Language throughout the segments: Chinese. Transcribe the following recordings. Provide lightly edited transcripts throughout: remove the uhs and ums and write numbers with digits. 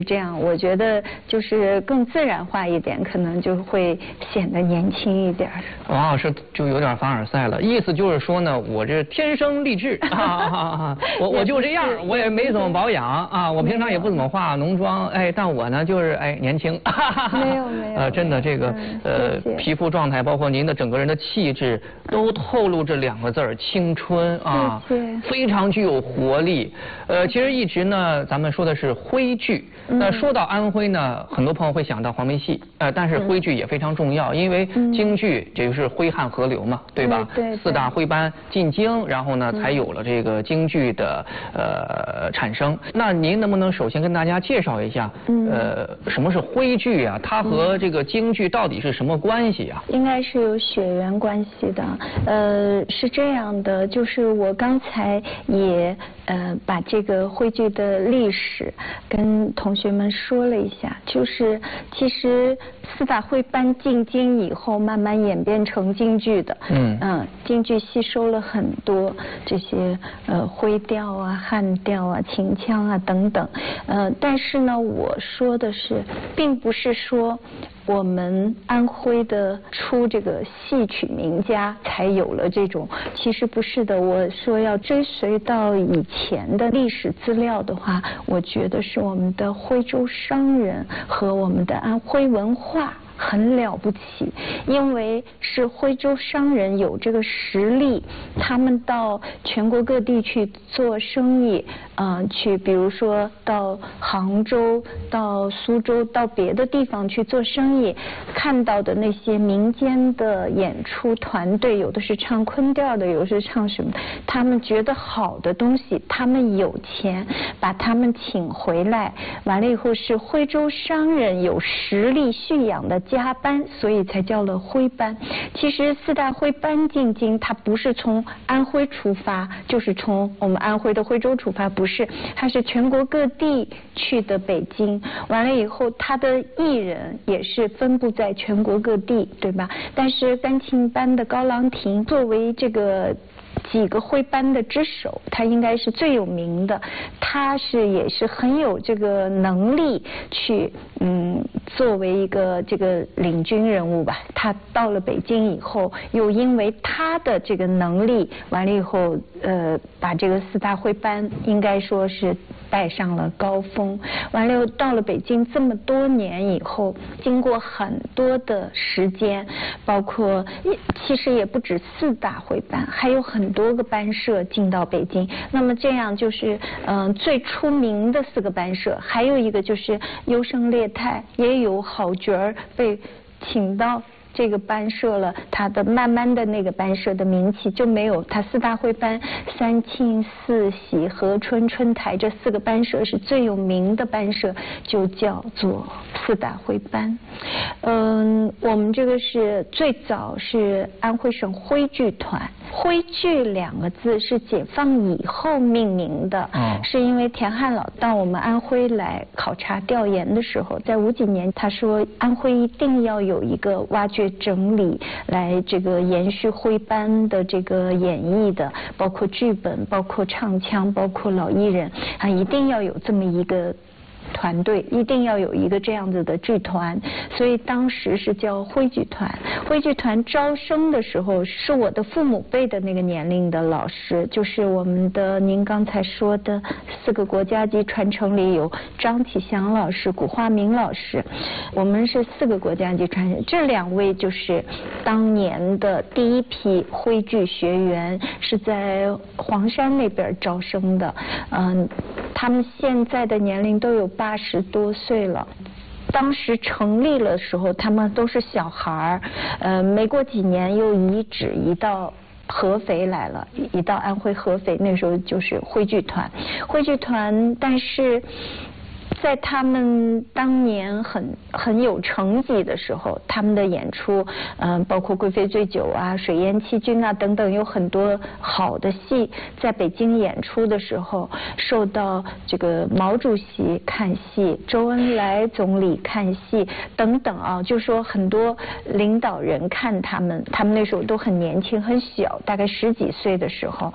这样我觉得就是更自然化一点，可能就会显得年轻一点。 王老师就有点凡尔赛了，意思就是说呢，我这天生丽质我就这样，我也没怎么保养啊，我平常也不怎么化浓妆，哎，但我呢就是年轻。 没有。 真的这个皮肤状态，包括您的整个人的气质，都透露着2个字儿青春啊，非常具有活力。其实一直呢，咱们说的是徽剧。那说到安徽呢，很多朋友会想到黄梅戏，但是徽剧也非常重要，因为京剧这就是徽汉合流嘛，对吧？ 对。 4大徽班进京，然后呢才有了这个京剧的产生。那您能不能首先跟大家介绍一下，什么是徽剧啊？它和这个京剧到底是什么关系啊？ 应该是有血缘关系的。是这样的，就是我刚才也把这个徽剧的历史跟同学们说了一下，就是其实4大徽班进京以后，慢慢演变成京剧的。京剧吸收了很多这些徽调啊、汉调啊、秦腔啊等等。但是呢，我说的是，并不是说我们安徽的出这个戏曲名家才有了这种，其实不是的。我说要追随到以前的历史资料的话，我觉得是我们的徽州商人和我们的安徽文化很了不起，因为是徽州商人有这个实力，他们到全国各地去做生意，去比如说到杭州、到苏州、到别的地方去做生意，看到的那些民间的演出团队，有的是唱昆调的，有的是唱什么，他们觉得好的东西，他们有钱把他们请回来，完了以后是徽州商人有实力蓄养的家班，所以才叫了徽班。其实4大徽班进京，它不是从安徽出发，就是从我们安徽的徽州出发，不是，它是全国各地去的北京。完了以后，他的艺人也是分布在全国各地，对吧？但是甘庆班的高郎亭作为这个几个徽班的之首，他应该是最有名的，他也是很有这个能力去作为一个这个领军人物吧。他到了北京以后，又因为他的这个能力，完了以后把这个4大徽班应该说是带上了高峰。完了又到了北京这么多年以后，经过很多的时间，包括其实也不止4大徽班，还有很多个班社进到北京。那么这样就是最出名的4个班社，还有一个就是优胜劣汰，也有好角儿被请到这个班社了，他的慢慢的那个班社的名气就没有他4大徽班三庆、四喜、和春、春台这4个班社是最有名的班社，就叫做4大徽班。我们这个是最早是安徽省徽剧团，徽剧2个字是解放以后命名的，是因为田汉老到我们安徽来考察调研的时候，在50几年，他说安徽一定要有一个挖掘整理来这个延续徽班的这个演绎的，包括剧本，包括唱腔，包括老艺人，一定要有这么一个团队，一定要有一个这样子的剧团，所以当时是叫徽剧团。徽剧团招生的时候，是我的父母辈的那个年龄的老师，就是我们的您刚才说的4个国家级传承里有张启祥老师、古华明老师，我们是4个国家级传承。这2位就是当年的第一批徽剧学员，是在黄山那边招生的。他们现在的年龄都有80多岁了。当时成立了的时候，他们都是小孩儿，没过几年又移到合肥来了，移到安徽合肥，那时候就是徽剧团。徽剧团，但是在他们当年很有成绩的时候，他们的演出，包括《贵妃醉酒》啊、《水淹七军》啊等等，有很多好的戏在北京演出的时候，受到这个毛主席看戏、周恩来总理看戏等等啊，就说很多领导人看他们那时候都很年轻很小，大概10几岁的时候，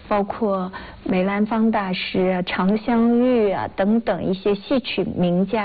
包括梅兰芳大师啊、常香玉啊等等一些戏曲名家。